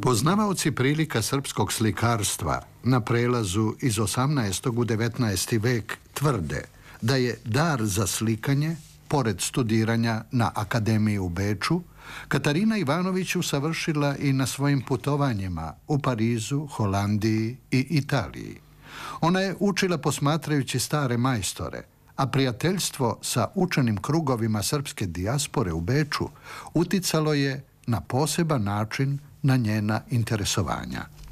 Poznavaoci prilika srpskog slikarstva na prelazu iz 18. u 19. vek tvrde da je dar za slikanje, pored studiranja na Akademiji u Beču, Katarina Ivanović usavršila i na svojim putovanjima u Parizu, Holandiji i Italiji. Ona je učila posmatrajući stare majstore, a prijateljstvo sa učenim krugovima srpske dijaspore u Beču uticalo je na poseban način na njena interesovanja.